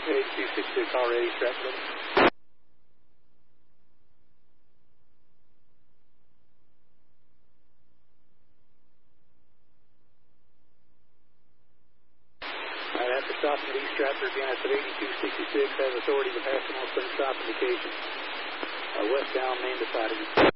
8266 already, Stratford. After stopping at East Stratford, again, that's at 8266, has authority to pass the most clean stop indication. Westbound, main beside of you.